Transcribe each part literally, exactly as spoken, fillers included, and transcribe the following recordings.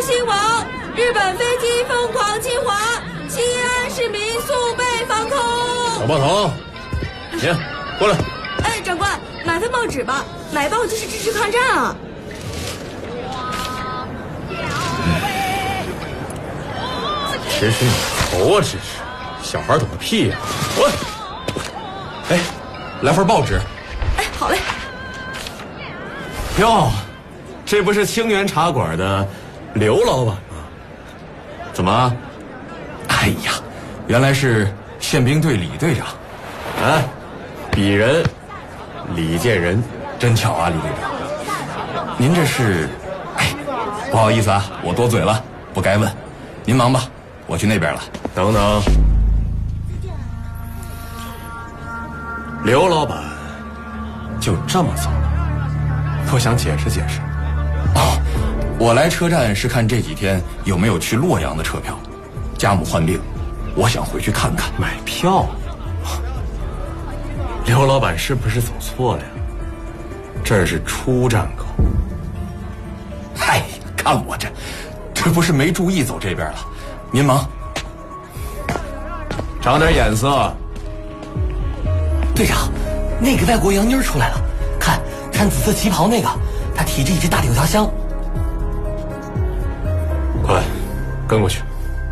新亡，日本飞机疯狂侵华，西安市民速被防控。 小报头，你过来。 哎，长官，买份报纸吧，买报就是支持抗战啊。 支持你头啊，支持！小孩懂个屁呀！我， 哎，来份报纸。 哎，好嘞。 哟，这不是清源茶馆的刘老板吗？怎么？哎呀，原来是宪兵队李队长。 啊，鄙人李建仁， 真巧啊，李队长。您这是？哎，不好意思啊，我多嘴了，不该问。您忙吧，我去那边了。 等等，刘老板就这么走了？不想解释解释？ 哦，我来车站是看这几天有没有去洛阳的车票。家母患病，我想回去看看。 买票？刘老板是不是走错了呀？这是出站口。 嗨，看我这，这不是没注意走这边了。您忙。 长点眼色。 队长，那个外国洋妞出来了，看穿紫色旗袍那个，她提着一只大柳条箱。 快，跟过去。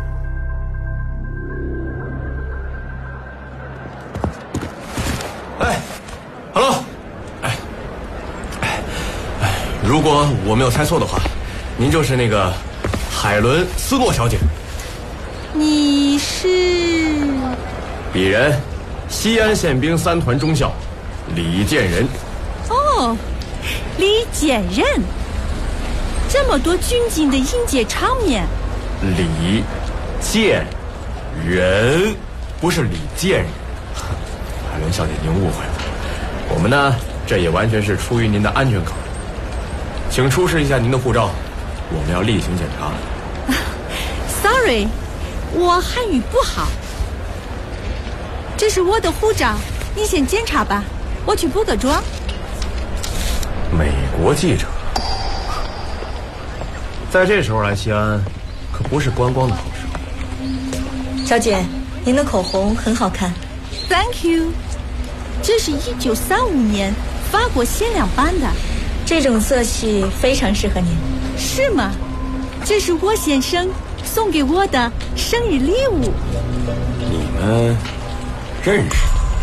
哎 ，hello， 哎，哎，哎，如果我没有猜错的话，您就是那个海伦斯诺小姐。 你是？ 鄙人西安宪兵三团中校李建仁。 哦，李建仁，这么多军警的音节场面。 李建仁，不是李建仁。海伦小姐，您误会了。我们呢，这也完全是出于您的安全考虑。请出示一下您的护照，我们要例行检查。 Sorry， 我汉语不好。这是我的护照，你先检查吧，我去补个妆。 美国记者，在这时候来西安，可不是观光的好时候。 小姐，您的口红很好看。 Thank you。这是一九三五年法国限量版的， 这种色系非常适合您。 是吗？这是我先生送给我的生日礼物。 你们认识？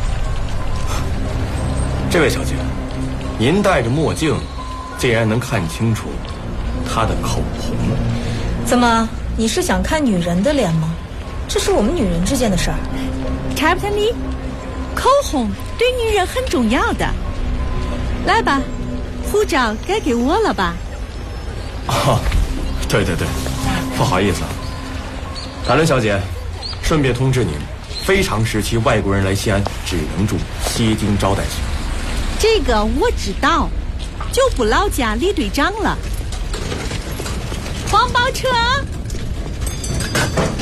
这位小姐，您戴着墨镜，竟然能看清楚她的口红。 怎么，你是想看女人的脸吗？这是我们女人之间的事儿。 Captain Lee， 口红对女人很重要的。来吧，护照该给我了吧？ 哦，对对对，不好意思啊，海伦小姐，顺便通知您，非常时期外国人来西安只能住西京招待所。 这个我知道，就不劳驾李队长了。黄包车。